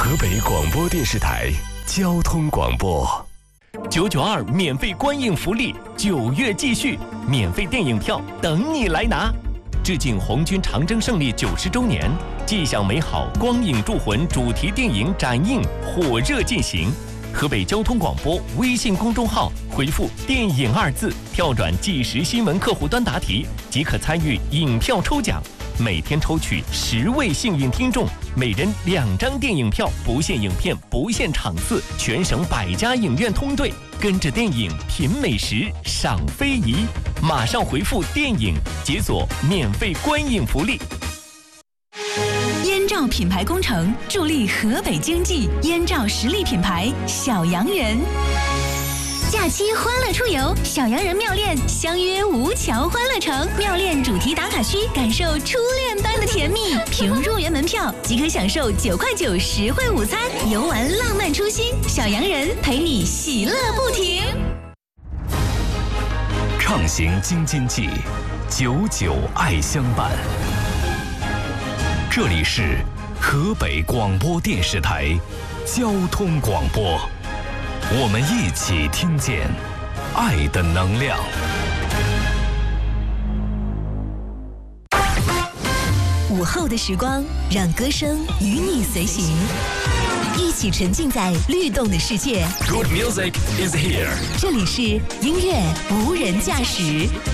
河北广播电视台交通广播 992免费观影福利，9月继续，免费电影票等你来拿。致敬红军长征胜利90周年，纪享美好光影铸魂主题电影展映火热进行。河北交通广播微信公众号回复“电影”2字，跳转即时新闻客户端答题，即可参与影票抽奖。每天抽取10位幸运听众，每人2张电影票，不限影片，不限场次，全省100家影院通兑，跟着电影品美食，赏非遗。马上回复“电影”，解锁免费观影福利。 燕赵品牌工程助力河北经济，燕赵实力品牌小洋人。假期欢乐出游，小洋人妙恋相约吴桥欢乐城，妙恋主题打卡区，感受初恋般的甜蜜。凭入园门票即可享受9块9实惠午餐，游玩浪漫初心，小洋人陪你喜乐不停。 畅行京津冀，久久爱相伴。这里是河北广播电视台交通广播，我们一起听见爱的能量。 午后的时光，让歌声与你随行，一起沉浸在律动的世界。 Good music is here。 这里是音乐无人驾驶。